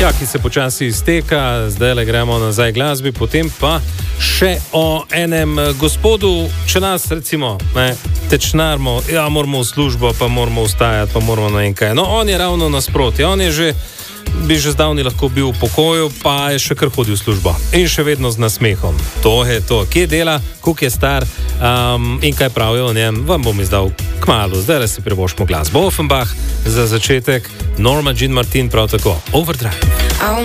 Ja, ki se počasi izteka, zdaj le gremo nazaj glasbi, potem pa še o enem gospodu, če nas recimo tečnarmo, ja, moramo v službo, pa moramo vstajati, pa moramo ne vem kaj. No, on je ravno nasprotje, on je bi že zdavni lahko bil v pokoju, pa je še kar hodil v službo in še vedno z nasmehom. To je to, kje dela, koliko je star in kaj pravijo o njem, vam bom izdal kmalu. Zdaj si privoščimo glasbo. Offenbach za začetek, Norma Jean Martin prav tako, Overdrive.